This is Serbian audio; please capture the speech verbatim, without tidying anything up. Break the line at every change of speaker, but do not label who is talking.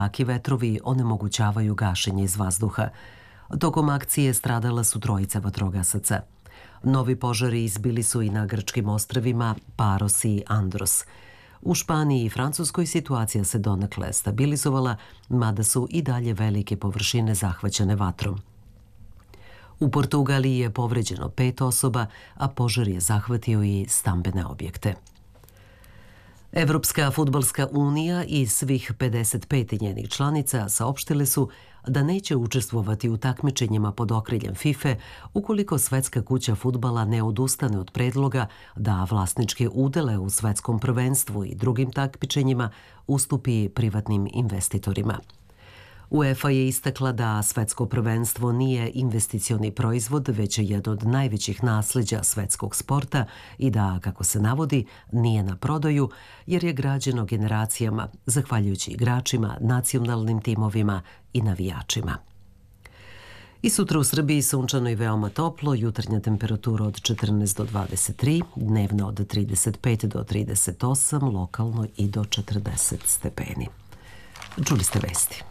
Jaki vetrovi onemogućavaju gašenje iz vazduha. Tokom akcije stradala su trojica vatrogasaca. Novi požari izbili su i na grčkim ostrvima Paros i Andros. U Španiji i Francuskoj situacija se donekle stabilizovala, mada su i dalje velike površine zahvaćene vatrom. U Portugaliji je povređeno pet osoba, a požar je zahvatio i stambene objekte. Evropska fudbalska unija i svih pedeset pet njenih članica saopštile su da neće učestvovati u takmičenjima pod okriljem FIFA ukoliko Svetska kuća fudbala ne odustane od predloga da vlasničke udele u svetskom prvenstvu i drugim takmičenjima ustupi privatnim investitorima. UEFA je istakla da svetsko prvenstvo nije investicioni proizvod, već je jedno od najvećih nasleđa svetskog sporta i da, kako se navodi, nije na prodaju jer je građeno generacijama, zahvaljujući igračima, nacionalnim timovima i navijačima. I sutra u Srbiji sunčano i veoma toplo, jutarnja temperatura od četrnaest do dvadeset tri, dnevno od trideset pet do trideset osam, lokalno i do četrdeset stepeni. Čuli ste vesti.